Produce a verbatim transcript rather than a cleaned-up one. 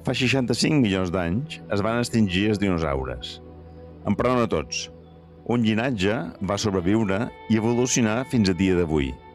fa seixanta-cinc milions d'anys es van extingir els dinosaures. Però no tots. Un llinatge va sobreviure i evolucionar fins a dia d'avui.